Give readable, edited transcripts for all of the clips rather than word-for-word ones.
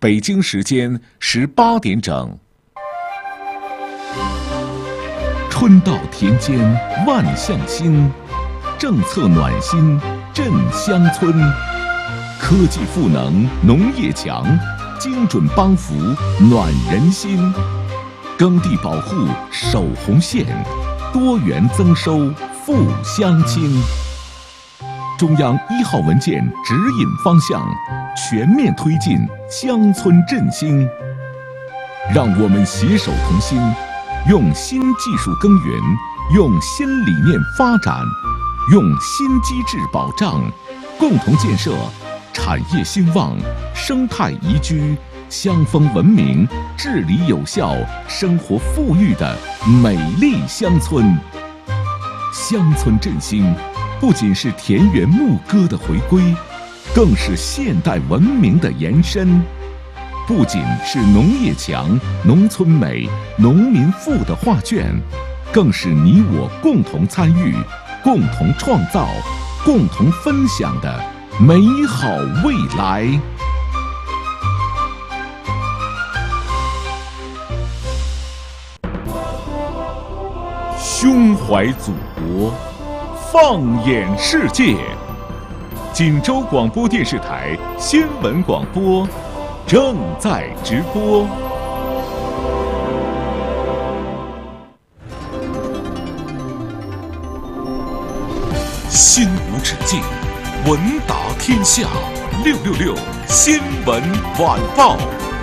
北京时间18点整。春到田间万象新，政策暖心振乡村。科技赋能农业强，精准帮扶暖人心。耕地保护守红线，多元增收富乡亲。中央1号文件指引方向，全面推进乡村振兴。让我们携手同心，用新技术耕耘，用新理念发展，用新机制保障，共同建设产业兴旺、生态宜居、乡风文明、治理有效、生活富裕的美丽乡村。乡村振兴不仅是田园牧歌的回归，更是现代文明的延伸；不仅是农业强、农村美、农民富的画卷，更是你我共同参与、共同创造、共同分享的美好未来。胸怀祖国，放眼世界。锦州广播电视台新闻广播正在直播。心无止境，闻达天下。666新闻晚报。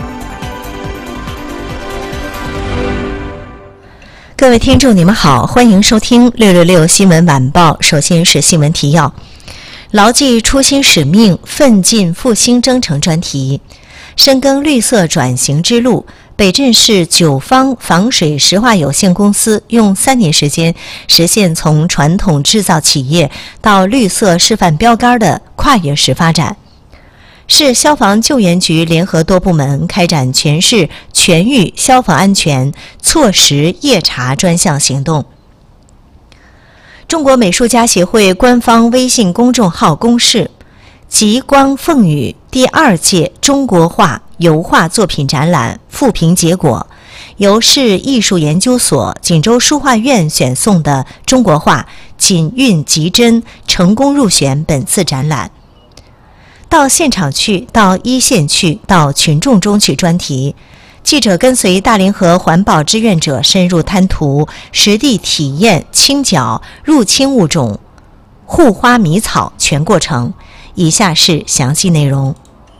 各位听众，你们好，欢迎收听666新闻晚报。首先是新闻提要：牢记初心使命，奋进复兴征程专题。深耕绿色转型之路，北镇市九方防水石化有限公司用3年时间实现从传统制造企业到绿色示范标杆的跨越式发展。市消防救援局联合多部门开展全市全域消防安全措施夜查专项行动。中国美术家协会官方微信公众号公示，极光凤羽第2届中国画油画作品展览复评结果，由市艺术研究所、锦州书画院选送的中国画锦韵极真成功入选本次展览。到现场去，到一线去，到群众中去专题，记者跟随大凌河环保志愿者深入滩涂，实地体验清剿入侵物种护花迷草全过程。以下是详细内容。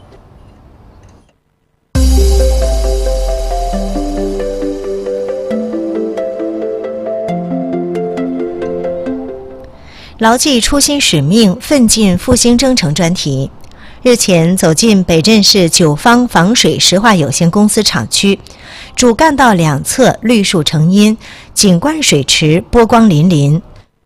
牢记初心使命，奋进复兴征程专题日前走进北镇市九方防水石化有限公司厂区，主干道两侧绿树成荫，景观水池波光粼粼，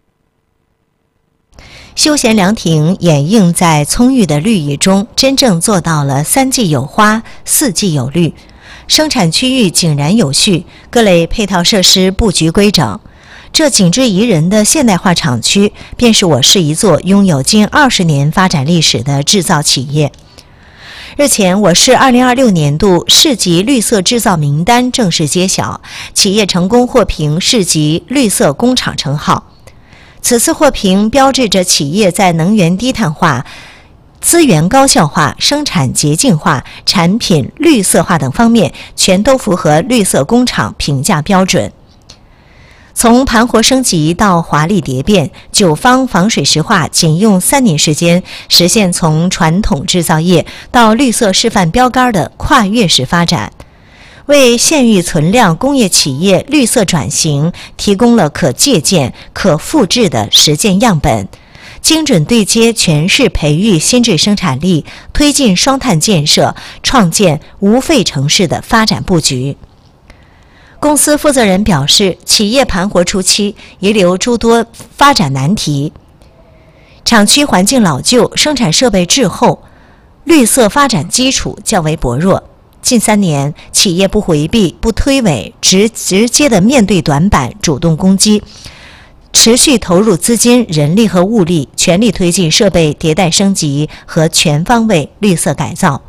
休闲凉亭掩映在葱郁的绿意中，真正做到了3季有花，4季有绿。生产区域井然有序，各类配套设施布局规整。这景致宜人的现代化厂区，便是我市一座拥有近20年发展历史的制造企业。日前，我市2026年度市级绿色制造名单正式揭晓，企业成功获评市级绿色工厂称号。此次获评标志着企业在能源低碳化、资源高效化、生产洁净化、产品绿色化等方面全都符合绿色工厂评价标准。从盘活升级到华丽蝶变，九方防水石化仅用3年时间，实现从传统制造业到绿色示范标杆的跨越式发展，为县域存量工业企业绿色转型提供了可借鉴、可复制的实践样本，精准对接全市培育新质生产力，推进双碳建设，创建无废城市的发展布局。公司负责人表示，企业盘活初期遗留诸多发展难题，厂区环境老旧，生产设备滞后，绿色发展基础较为薄弱。近3年，企业不回避、不推诿，直接的面对短板，主动攻击，持续投入资金、人力和物力，全力推进设备迭代升级和全方位绿色改造。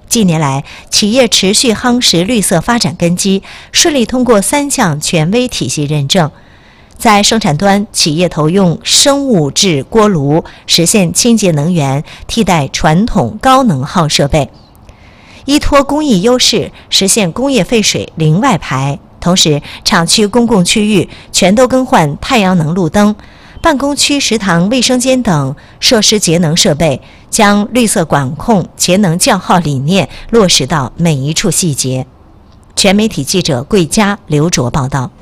近年来，企业持续夯实绿色发展根基，顺利通过3项权威体系认证。在生产端，企业投用生物质锅炉，实现清洁能源，替代传统高能耗设备；依托工艺优势，实现工业废水零外排。同时，厂区公共区域全都更换太阳能路灯，办公区、食堂、卫生间等设施节能设备，将绿色管控、节能降耗理念落实到每一处细节。全媒体记者桂佳、刘卓报道。